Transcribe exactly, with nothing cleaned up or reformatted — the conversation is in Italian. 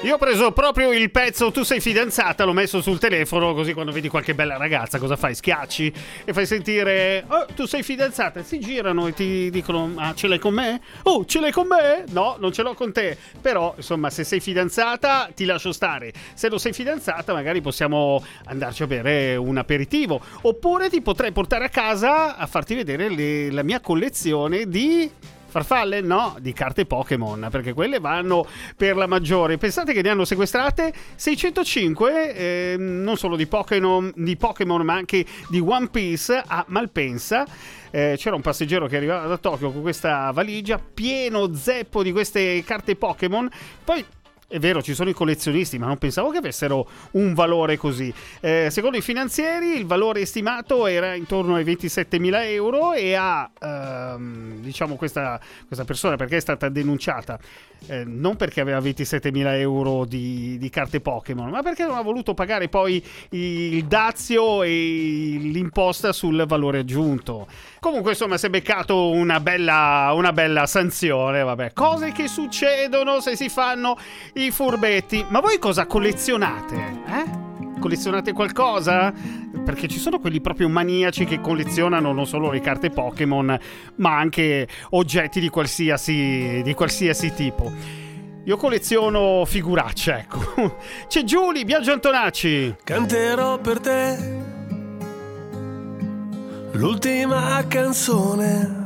Io ho preso proprio il pezzo Tu sei fidanzata, l'ho messo sul telefono, così quando vedi qualche bella ragazza cosa fai? Schiacci e fai sentire oh, tu sei fidanzata, si girano e ti dicono ah, ce l'hai con me? Oh, ce l'hai con me? No, non ce l'ho con te. Però insomma, se sei fidanzata ti lascio stare, se non sei fidanzata magari possiamo andarci a bere un aperitivo, oppure ti potrei portare a casa a farti vedere le, la mia collezione di farfalle? No, di carte Pokémon, perché quelle vanno per la maggiore. Pensate che ne hanno sequestrate seicentocinque, eh, non solo di Pokémon, di Pokémon, ma anche di One Piece a Malpensa. Eh, c'era un passeggero che arrivava da Tokyo con questa valigia pieno zeppo di queste carte Pokémon. Poi è vero, ci sono i collezionisti, ma non pensavo che avessero un valore così. Eh, secondo i finanzieri il valore stimato era intorno ai ventisettemila euro e ha, ehm, diciamo, questa, questa persona, perché è stata denunciata, eh, non perché aveva ventisettemila euro di, di carte Pokémon, ma perché non ha voluto pagare poi il dazio e l'imposta sul valore aggiunto. Comunque, insomma, si è beccato una bella, una bella sanzione, vabbè. Cose che succedono se si fanno i furbetti. Ma voi cosa collezionate? Eh? Collezionate qualcosa? Perché ci sono quelli proprio maniaci che collezionano non solo le carte Pokémon, ma anche oggetti di qualsiasi, di qualsiasi tipo. Io colleziono figuracce, ecco. C'è Giulia, Biagio Antonacci. Canterò per te l'ultima canzone